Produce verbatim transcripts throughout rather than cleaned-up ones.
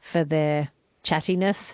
for their chattiness,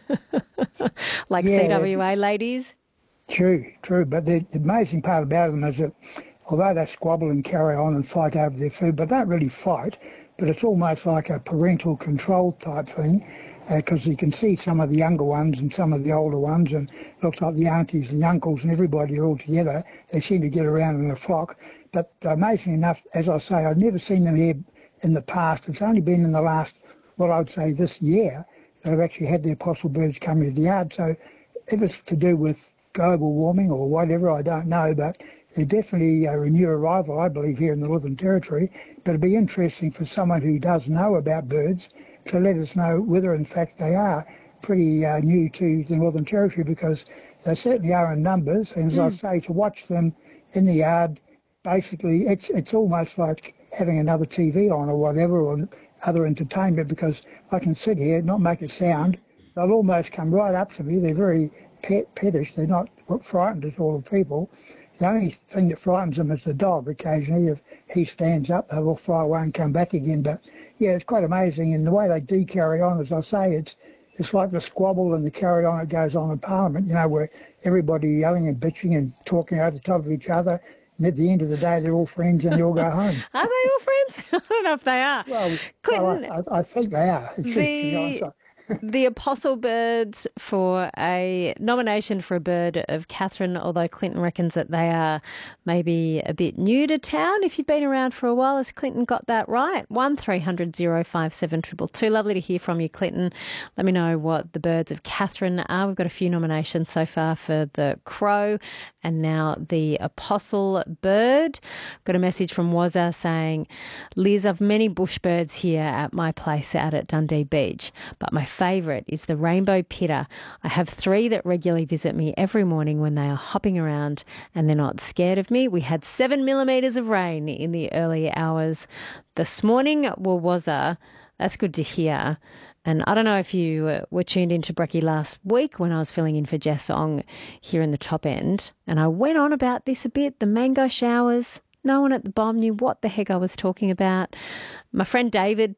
like Yeah, C W A ladies. True, true. But the, the amazing part about them is that although they squabble and carry on and fight over their food, but they don't really fight, but it's almost like a parental control type thing, because uh, you can see some of the younger ones and some of the older ones, and it looks like the aunties and the uncles and everybody are all together. They seem to get around in a flock. But uh, amazingly enough, as I say, I've never seen them here in the past. It's only been in the last, well, I would say this year, that I've actually had the apostle birds come into the yard. So if it's to do with global warming or whatever, I don't know, but they're definitely a new arrival, I believe, here in the Northern Territory. But it'd be interesting for someone who does know about birds to let us know whether, in fact, they are pretty uh, new to the Northern Territory, because they certainly are in numbers. And as mm. I say, to watch them in the yard, basically, it's it's almost like having another T V on or whatever, or other entertainment, because I can sit here, not make a sound. They'll almost come right up to me. They're very pet, pettish. They're not frightened at all of people. The only thing that frightens them is the dog occasionally. If he stands up, they will fly away and come back again. But yeah, it's quite amazing. And the way they do carry on, as I say, it's it's like the squabble and the carry on that goes on in Parliament, you know, where everybody yelling and bitching and talking over the top of each other. And at the end of the day, they're all friends and they all go home. Are they all friends? I don't know if they are. Well, Clinton, well I, I think they are. It's the, just, the Apostle Birds for a nomination for a bird of Catherine, although Clinton reckons that they are maybe a bit new to town. If you've been around for a while, has Clinton got that right? one three hundred oh five seven two two two. Lovely to hear from you, Clinton. Let me know what the birds of Catherine are. We've got a few nominations so far for the crow and now the Apostle Bird. Got a message from Wazza saying, Liz, I've many bush birds here at my place out at Dundee Beach, but my favourite is the rainbow pitter. I have three that regularly visit me every morning when they are hopping around and they're not scared of me. We had seven millimetres of rain in the early hours this morning. Well, Wazza, that's good to hear. And I don't know if you were tuned into Brekkie last week when I was filling in for Jess Ong here in the top end, and I went on about this a bit, the mango showers. No one at the bomb knew what the heck I was talking about. My friend David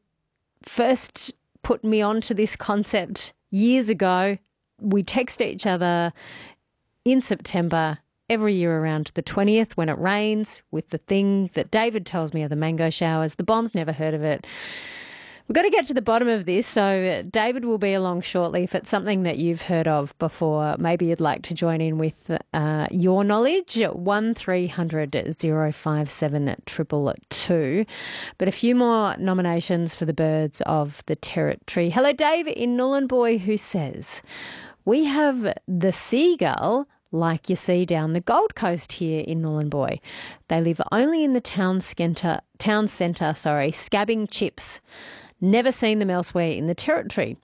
first put me on to this concept years ago. We text each other in September every year around the twentieth when it rains with the thing that David tells me are the mango showers. The bomb's never heard of it. We've got to get to the bottom of this, so David will be along shortly. If it's something that you've heard of before, maybe you'd like to join in with uh, your knowledge, one three hundred oh five seven two two two. But a few more nominations for the birds of the Territory. Hello, Dave in Nhulunbuy, who says, we have the seagull like you see down the Gold Coast here in Nhulunbuy. They live only in the town centre, town centre, sorry, scabbing chips. Never seen them elsewhere in the Territory.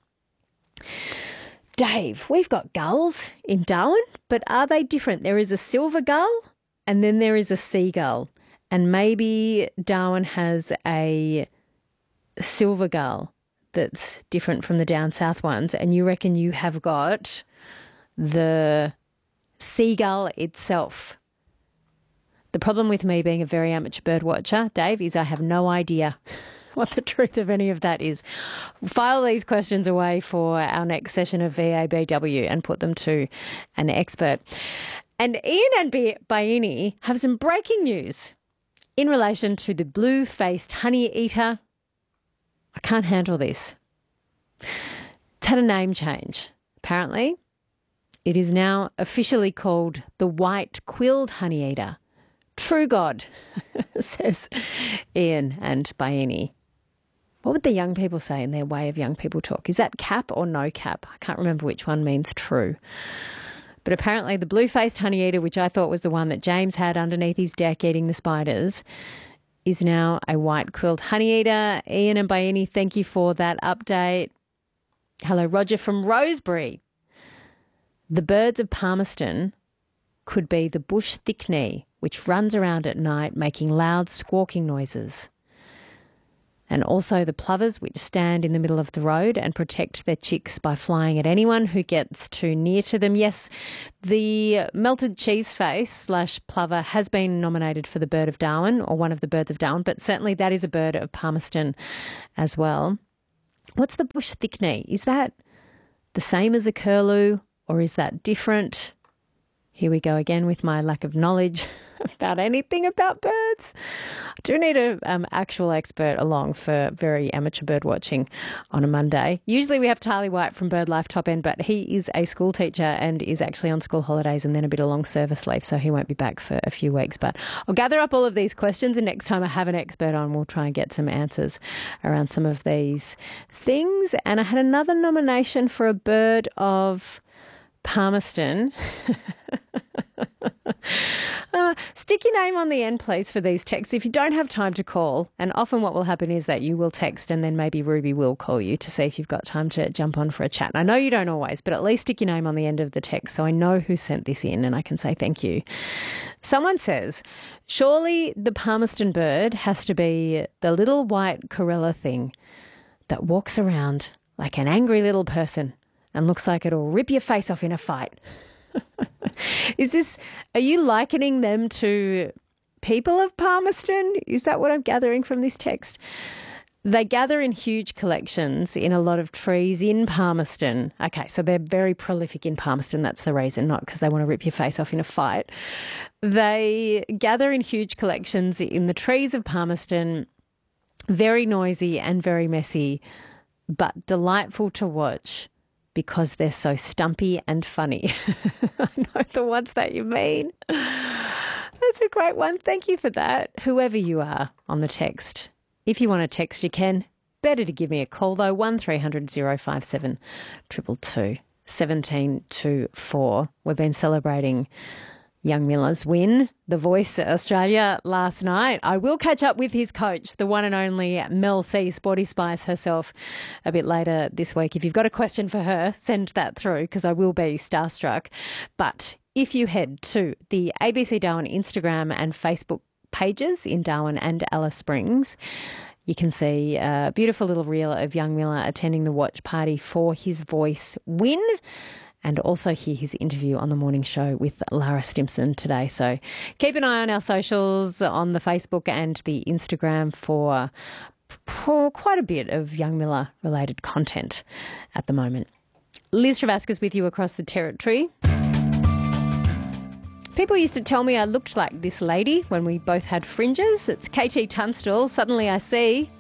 Dave, we've got gulls in Darwin, but are they different? There is a silver gull and then there is a seagull. And maybe Darwin has a silver gull that's different from the down south ones. And you reckon you have got the seagull itself. The problem with me being a very amateur bird watcher, Dave, is I have no idea what the truth of any of that is. File these questions away for our next session of V A B W and put them to an expert. And Ian and Baini have some breaking news in relation to the blue-faced honey eater. I can't handle this. It's had a name change. Apparently, it is now officially called the white-quilled honey eater. True God, says Ian and Baini. What would the young people say in their way of young people talk? Is that cap or no cap? I can't remember which one means true. But apparently the blue-faced honeyeater, which I thought was the one that James had underneath his deck eating the spiders, is now a white-quilled honeyeater. Ian and Baini, thank you for that update. Hello, Roger from Rosebery. The birds of Palmerston could be the bush thickney, which runs around at night making loud squawking noises. And also the plovers, which stand in the middle of the road and protect their chicks by flying at anyone who gets too near to them. Yes, the melted cheese face slash plover has been nominated for the bird of Darwin, or one of the birds of Darwin, but certainly that is a bird of Palmerston as well. What's the bush thick-knee? Is that the same as a curlew or is that different? Here we go again with my lack of knowledge about anything about birds. I do need an um, actual expert along for very amateur bird watching on a Monday. Usually we have Charlie White from BirdLife Top End, but he is a school teacher and is actually on school holidays and then a bit of long service leave, so he won't be back for a few weeks. But I'll gather up all of these questions and next time I have an expert on, we'll try and get some answers around some of these things. And I had another nomination for a bird of Palmerston. uh, stick your name on the end, please, for these texts. If you don't have time to call, and often what will happen is that you will text and then maybe Ruby will call you to see if you've got time to jump on for a chat. And I know you don't always, but at least stick your name on the end of the text so I know who sent this in and I can say thank you. Someone says, surely the Palmerston bird has to be the little white corella thing that walks around like an angry little person and looks like it'll rip your face off in a fight. Is this, are you likening them to people of Palmerston? Is that what I'm gathering from this text? They gather in huge collections in a lot of trees in Palmerston. Okay, so they're very prolific in Palmerston. That's the reason, not because they want to rip your face off in a fight. They gather in huge collections in the trees of Palmerston, very noisy and very messy, but delightful to watch because they're so stumpy and funny. I know the ones that you mean. That's a great one. Thank you for that, whoever you are on the text. If you want to text, you can. Better to give me a call, though, one three hundred oh five seven two two two, one seven two four. We've been celebrating Young Miller's win, The Voice Australia, last night. I will catch up with his coach, the one and only Mel C, Sporty Spice herself, a bit later this week. If you've got a question for her, send that through because I will be starstruck. But if you head to the A B C Darwin Instagram and Facebook pages in Darwin and Alice Springs, you can see a beautiful little reel of young Miller attending the watch party for his Voice win, and also hear his interview on the morning show with Lara Stimson today. So keep an eye on our socials, on the Facebook and the Instagram for, for quite a bit of Young Miller related content at the moment. Liz Travasca's with you across the territory. People used to tell me I looked like this lady when we both had fringes. It's K T Tunstall. Suddenly I see